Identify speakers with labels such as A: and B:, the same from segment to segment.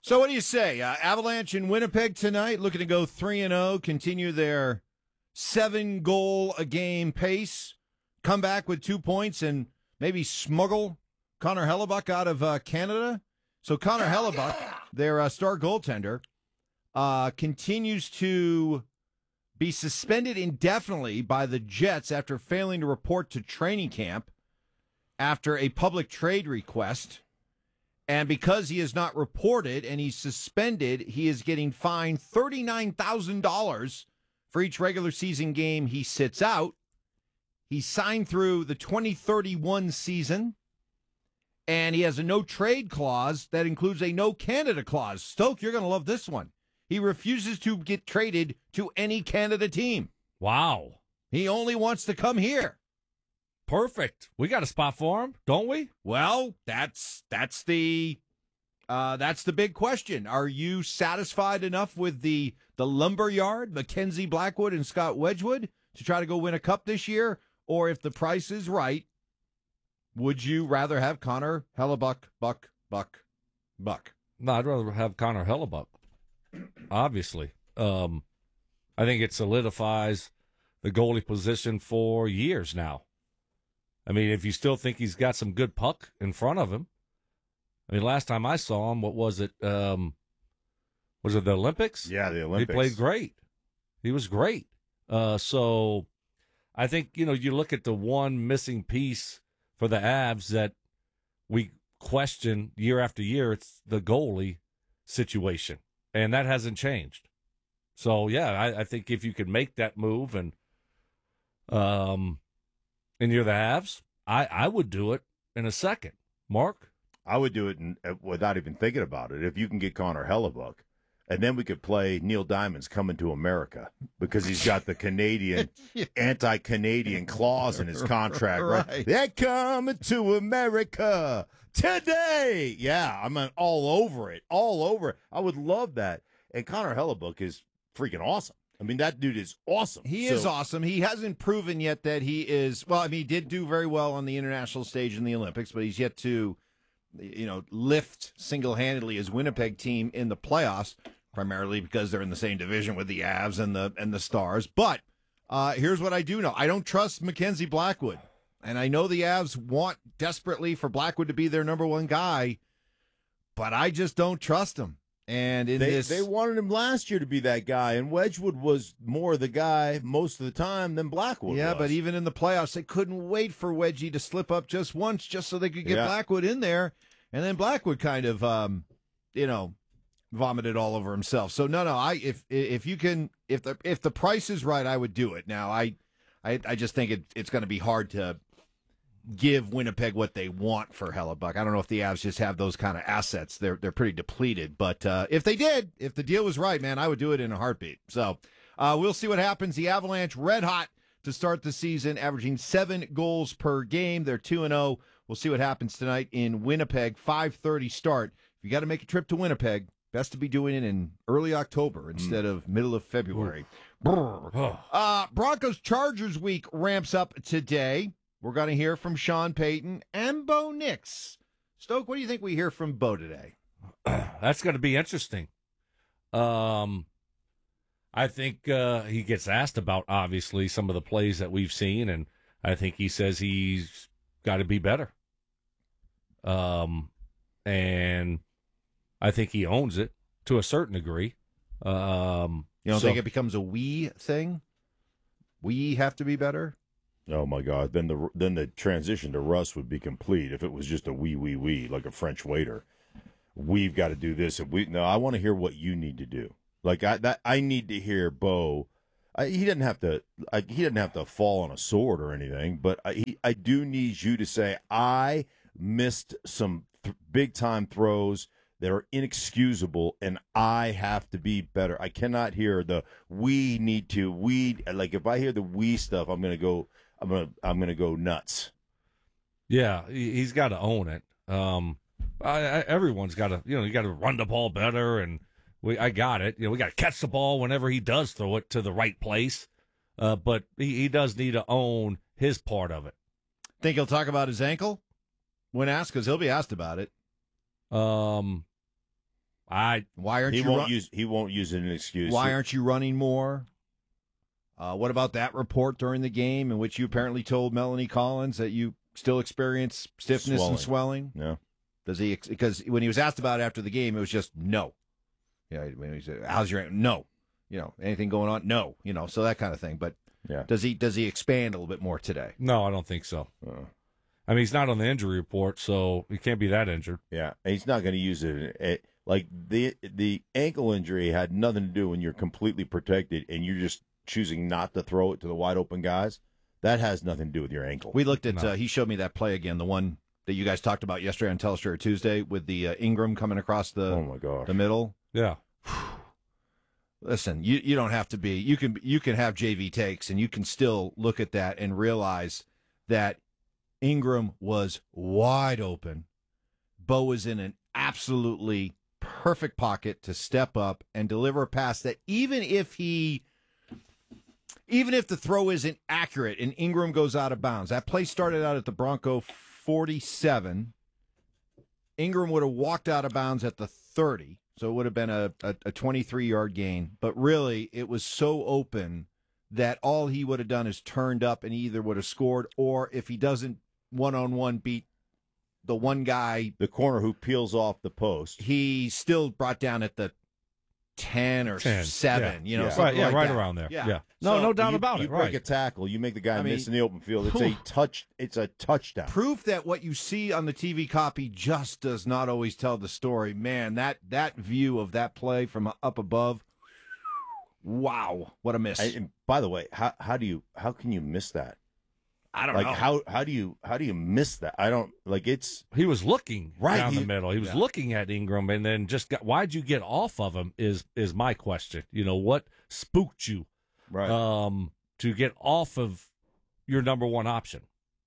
A: So what do you say? Avalanche in Winnipeg tonight, looking to go 3-0, continue their 7-goal-a-game pace, come back with 2 points, and maybe smuggle Connor Hellebuck out of Canada. So Connor Hellebuck, their star goaltender, continues to be suspended indefinitely by the Jets after failing to report to training camp after a public trade request. And because he has not reported and he's suspended, he is getting fined $39,000 for each regular season game he sits out. He signed through the 2031 season, and he has a no-trade clause that includes a no-Canada clause. Stoke, you're going to love this one. He refuses to get traded to any Canada team.
B: Wow.
A: He only wants to come here.
B: Perfect. We got a spot for him, don't we?
A: Well, that's the big question. Are you satisfied enough with the lumberyard, Mackenzie Blackwood and Scott Wedgwood, to try to go win a cup this year? Or if the price is right, would you rather have Connor Hellebuck, Buck?
B: No, I'd rather have Connor Hellebuck, obviously. I think it solidifies the goalie position for years now. I mean, if you still think he's got some good puck in front of him. I mean, last time I saw him, what was it? Was it the Olympics?
C: Yeah, the Olympics.
B: He played great. He was great. So I think, you look at the one missing piece for the Avs that we question year after year, it's the goalie situation. And that hasn't changed. So, yeah, I think if you could make that move and you're the Avs, I would do it in a second. Mark?
C: I would do it without even thinking about it. If you can get Connor Hellebuck, and then we could play Neil Diamond's Coming to America because he's got the Canadian, anti-Canadian clause in his contract, right? They're coming to America today. Yeah, I'm all over it. I would love that. And Connor Hellebuck is freaking awesome. I mean, that dude is awesome.
A: He is awesome. He hasn't proven yet that he is, well, I mean, he did do very well on the international stage in the Olympics, but he's yet to, lift single-handedly his Winnipeg team in the playoffs, primarily because they're in the same division with the Avs and the Stars. But here's what I do know. I don't trust Mackenzie Blackwood. And I know the Avs want desperately for Blackwood to be their number one guy, but I just don't trust him. And
C: they wanted him last year to be that guy, and Wedgwood was more the guy most of the time than Blackwood
A: Yeah,
C: was.
A: but even in the playoffs, they couldn't wait for Wedgie to slip up just once, just so they could get Blackwood in there, and then Blackwood kind of, vomited all over himself. So no, if the price is right, I would do it. Now, I just think it's going to be hard to give Winnipeg what they want for Hellebuck. I don't know if the Avs just have those kind of assets. They're pretty depleted. But if the deal was right, man, I would do it in a heartbeat. So we'll see what happens. The Avalanche red hot to start the season, averaging 7 goals per game. They're 2-0. We'll see what happens tonight in Winnipeg. 5:30 start. If you got to make a trip to Winnipeg, best to be doing it in early October instead of middle of February. Broncos-Chargers week ramps up today. We're going to hear from Sean Payton and Bo Nix. Stoke, what do you think we hear from Bo today?
B: That's going to be interesting. I think he gets asked about, obviously, some of the plays that we've seen, and I think he says he's got to be better. And I think he owns it to a certain degree.
A: You don't think it becomes a we thing? We have to be better?
C: Oh my God! Then the transition to Russ would be complete if it was just a we like a French waiter. We've got to do this. I want to hear what you need to do. Like I need to hear Bo. He doesn't have to fall on a sword or anything, but I do need you to say I missed some big time throws that are inexcusable, and I have to be better. I cannot hear the we need to. Like if I hear the we stuff, I'm gonna go nuts.
B: Yeah, he's got to own it. Everyone's got to, you got to run the ball better, and I got it. We got to catch the ball whenever he does throw it to the right place. But he does need to own his part of it.
A: Think he'll talk about his ankle when asked? Because he'll be asked about it. Why aren't
C: he
A: you?
C: Won't use he won't use it as an excuse.
A: Why aren't you running more? What about that report during the game in which you apparently told Melanie Collins that you still experience stiffness and swelling?
C: No.
A: Does he? Because when he was asked about it after the game, it was just no. Yeah, when he said, "How's your no?" Anything going on? No. So that kind of thing. But
C: yeah,
A: does he expand a little bit more today?
B: No, I don't think so. I mean, he's not on the injury report, so he can't be that injured.
C: Yeah, and he's not going to use it. Like the ankle injury had nothing to do when you're completely protected and you're just choosing not to throw it to the wide open guys. That has nothing to do with your ankle.
A: We looked at. He showed me that play again, the one that you guys talked about yesterday on Telestra Tuesday with the Ingram coming across the the middle.
B: Yeah.
A: Listen, you don't have to be. You can have JV takes, and you can still look at that and realize that Ingram was wide open. Bo was in an absolutely perfect pocket to step up and deliver a pass that even if the throw isn't accurate and Ingram goes out of bounds, that play started out at the Bronco 47. Ingram would have walked out of bounds at the 30, so it would have been a 23-yard gain. But really, it was so open that all he would have done is turned up and he either would have scored, or if he doesn't one-on-one beat the one guy,
C: the corner who peels off the post,
A: he still brought down at the 10 or 7,
B: right around there. Yeah. No doubt about it.
C: You break a tackle, you make the guy miss in the open field. It's a touchdown.
A: Proof that what you see on the TV copy just does not always tell the story. Man, that view of that play from up above, wow, what a miss.
C: And by the way, how can you miss that?
A: I don't know.
C: How do you miss that? I don't it's.
B: He was looking down the middle. He was looking at Ingram and then why'd you get off of him is my question. What spooked you,
C: right?
B: To get off of your number one option.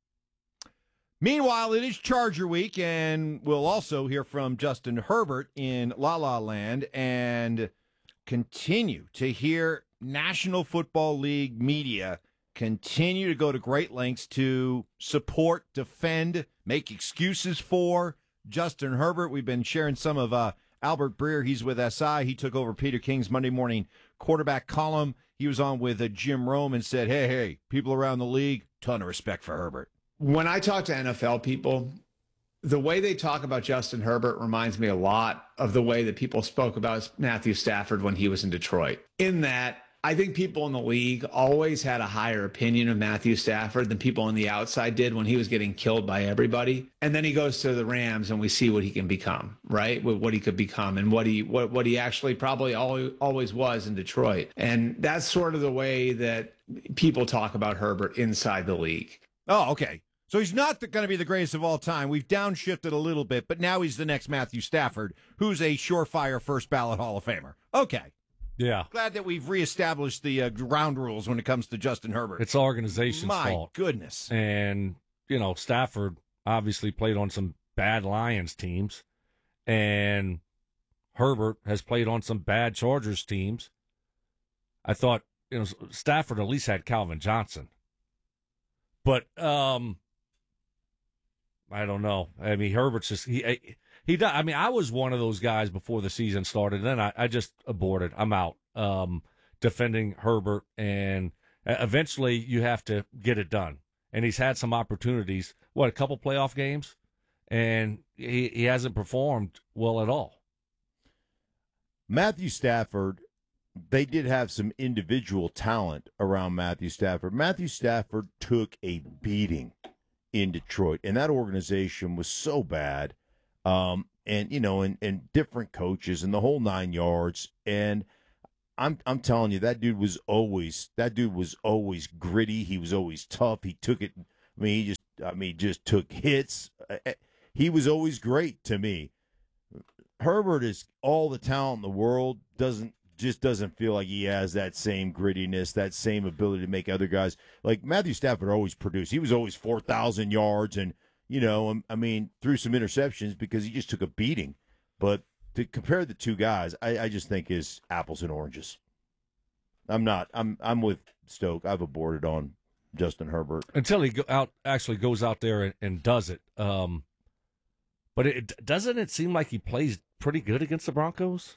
A: Meanwhile, it is Charger Week, and we'll also hear from Justin Herbert in La La Land and continue to hear National Football League media continue to go to great lengths to support, defend, make excuses for Justin Herbert. We've been sharing some of Albert Breer. He's with SI. He took over Peter King's Monday morning quarterback column. He was on with Jim Rome and said, hey, people around the league, ton of respect for Herbert.
D: When I talk to NFL people, the way they talk about Justin Herbert reminds me a lot of the way that people spoke about Matthew Stafford when he was in Detroit. In that, I think people in the league always had a higher opinion of Matthew Stafford than people on the outside did when he was getting killed by everybody. And then he goes to the Rams and we see what he can become, right? What he could become and what he actually probably always was in Detroit. And that's sort of the way that people talk about Herbert inside the league.
A: Oh, okay. So he's not going to be the greatest of all time. We've downshifted a little bit, but now he's the next Matthew Stafford, who's a surefire first ballot Hall of Famer. Okay.
B: Yeah.
A: Glad that we've reestablished the ground rules when it comes to Justin Herbert.
B: It's the organization's
A: fault.
B: My
A: goodness.
B: And, Stafford obviously played on some bad Lions teams, and Herbert has played on some bad Chargers teams. I thought, Stafford at least had Calvin Johnson. But, I don't know. I mean, Herbert's just he does. I mean, I was one of those guys before the season started, and then I just aborted. I'm out defending Herbert, and eventually you have to get it done. And he's had some opportunities. A couple playoff games, and he hasn't performed well at all.
C: Matthew Stafford, they did have some individual talent around Matthew Stafford. Matthew Stafford took a beating in Detroit, and that organization was so bad, and different coaches and the whole 9 yards. And I'm telling you, that dude was always gritty. He was always tough. He took it. He just took hits. He was always great to me. Herbert is all the talent in the world. Doesn't feel like he has that same grittiness, that same ability to make other guys. Like Matthew Stafford always produced. He was always 4,000 yards and, threw some interceptions because he just took a beating. But to compare the two guys, I just think is apples and oranges. I'm with Stoke. I've aborted on Justin Herbert.
B: Until he actually goes out there and does it. But doesn't it seem like he plays pretty good against the Broncos?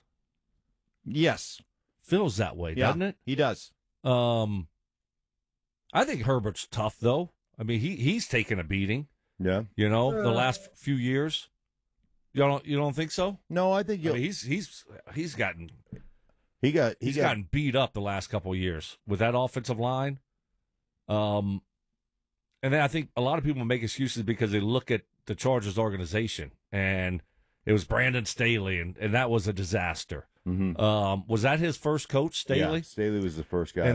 A: Yes.
B: Feels that way, doesn't it?
A: He does.
B: I think Herbert's tough, though. I mean, he's taken a beating.
C: Yeah.
B: The last few years. You don't think so?
C: No, I think
B: I mean, he's gotten
C: he's
B: gotten beat up the last couple of years with that offensive line. And then I think a lot of people make excuses because they look at the Chargers organization, and it was Brandon Staley, and that was a disaster.
C: Mm-hmm.
B: Was that his first coach, Staley?
C: Yeah, Staley was the first guy.
B: And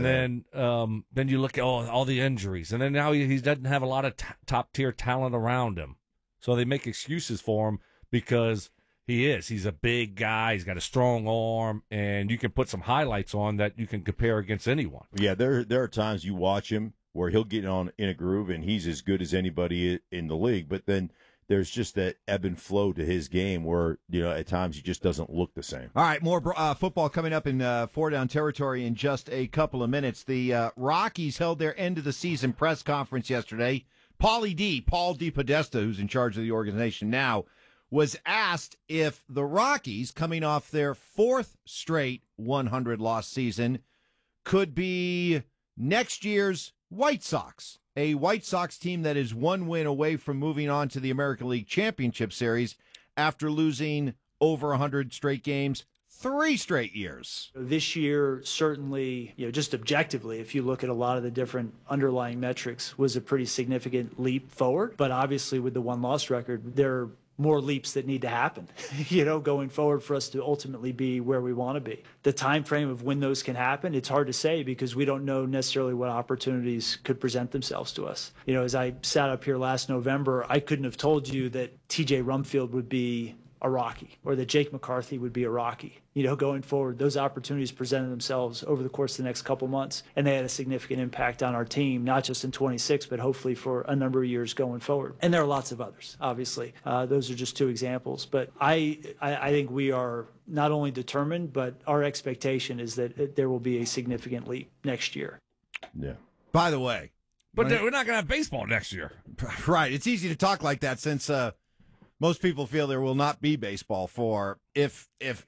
B: then you look at all the injuries, and then now he doesn't have a lot of top tier talent around him, so they make excuses for him because he's a big guy, he's got a strong arm, and you can put some highlights on that you can compare against anyone.
C: Yeah, there are times you watch him where he'll get on in a groove and he's as good as anybody in the league, but then there's just that ebb and flow to his game where, at times he just doesn't look the same.
A: All right, more football coming up in Four Down territory in just a couple of minutes. The Rockies held their end-of-the-season press conference yesterday. Paul D. Podesta, who's in charge of the organization now, was asked if the Rockies, coming off their fourth straight 100-loss season, could be next year's White Sox, a White Sox team that is one win away from moving on to the American League Championship Series after losing over 100 straight games 3 straight years.
E: This year, certainly, just objectively, if you look at a lot of the different underlying metrics, was a pretty significant leap forward. But obviously, with the one-loss record, there are more leaps that need to happen, going forward for us to ultimately be where we want to be. The time frame of when those can happen, it's hard to say because we don't know necessarily what opportunities could present themselves to us. As I sat up here last November, I couldn't have told you that TJ Rumfield would be a Rocky or that Jake McCarthy would be a Rocky. Going forward, those opportunities presented themselves over the course of the next couple months, and they had a significant impact on our team, not just in 26, but hopefully for a number of years going forward. And there are lots of others, obviously. Those are just 2 examples. But I think we are not only determined, but our expectation is that there will be a significant leap next year.
C: Yeah.
A: By the way.
B: But we're not going to have baseball next year.
A: Right. It's easy to talk like that since most people feel there will not be baseball for if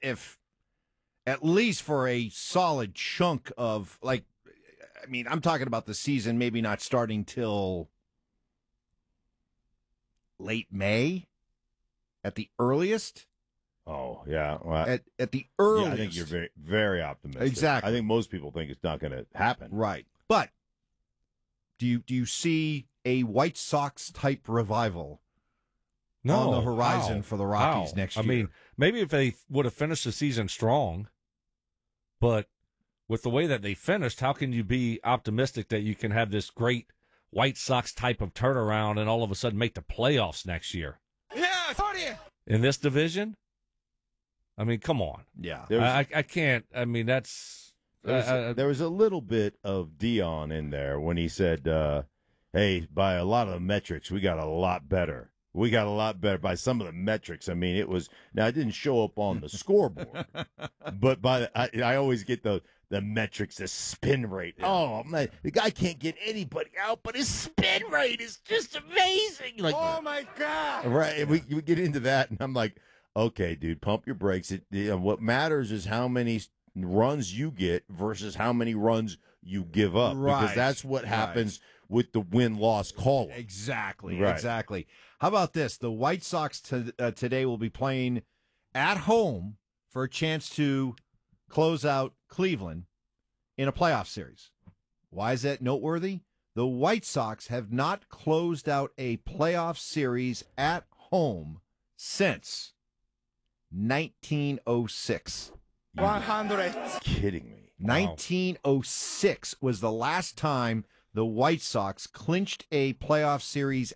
A: at least for a solid chunk of, I'm talking about the season maybe not starting till late May at the earliest.
C: Oh, yeah. Well,
A: at the earliest.
C: Yeah, I think you're very, very optimistic.
A: Exactly.
C: I think most people think it's not going to happen.
A: Right. But do you see a White Sox type revival on the horizon for the Rockies next year?
B: I mean, maybe if they would have finished the season strong, but with the way that they finished, how can you be optimistic that you can have this great White Sox type of turnaround and all of a sudden make the playoffs next year?
F: Yeah, 40.
B: In this division? I mean, come on.
A: Yeah.
B: I can't. I mean, that's...
C: There was a little bit of Dion in there when he said, hey, by a lot of the metrics, we got a lot better. We got a lot better by some of the metrics. I mean, it didn't show up on the scoreboard, but I always get the metrics, the spin rate. Oh, man, the guy can't get anybody out, but his spin rate is just amazing.
F: Oh, my God.
C: Right. We get into that, and I'm like, okay, dude, pump your brakes. What matters is how many runs you get versus how many runs you give up.
A: Right.
C: Because that's what happens with the win-loss column.
A: Exactly.
C: Right.
A: Exactly. How about this? The White Sox today will be playing at home for a chance to close out Cleveland in a playoff series. Why is that noteworthy? The White Sox have not closed out a playoff series at home since 1906.
F: 100.
C: Kidding me.
A: 1906 was the last time the White Sox clinched a playoff series